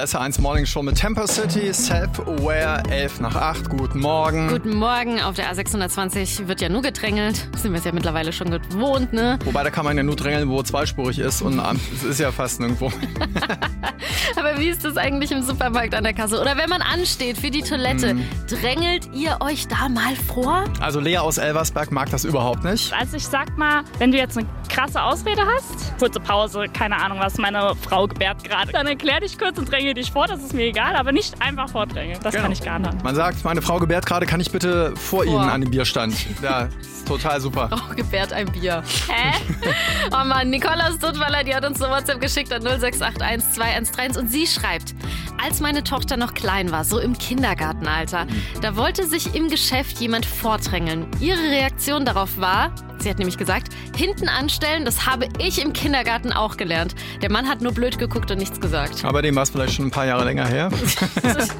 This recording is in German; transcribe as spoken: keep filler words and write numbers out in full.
S R eins Morning Show mit Temper City, Self-Aware, elf nach acht. Guten Morgen. Guten Morgen. Auf der A sechshundertzwanzig wird ja nur gedrängelt. Sind wir es ja mittlerweile schon gewohnt, ne? Wobei, da kann man ja nur drängeln, wo zweispurig ist. Und es ist ja fast nirgendwo. Aber wie ist das eigentlich im Supermarkt an der Kasse? Oder wenn man ansteht für die Toilette, mm. drängelt ihr euch da mal vor? Also Lea aus Elversberg mag das überhaupt nicht. Also ich sag mal, wenn du jetzt eine krasse Ausrede hast, kurze Pause, keine Ahnung was, meine Frau gebärt gerade, dann erklär dich kurz und dränge dich vor, das ist mir egal, aber nicht einfach vordrängeln. Das genau. kann ich gar nicht. Man sagt, meine Frau gebärt gerade, kann ich bitte vor, vor. Ihnen an den Bierstand? Ja, ist total super. Frau gebärt ein Bier. Hä? Oh Mann, Nicole aus Duttweiler, die hat uns eine WhatsApp geschickt an null sechs acht eins zwei eins drei eins und sie schreibt, als meine Tochter noch klein war, so im Kindergartenalter, da wollte sich im Geschäft jemand vordrängeln. Ihre Reaktion darauf war, sie hat nämlich gesagt, hinten anstellen, das habe ich im Kindergarten auch gelernt. Der Mann hat nur blöd geguckt und nichts gesagt. Aber dem war es vielleicht schon ein paar Jahre länger her.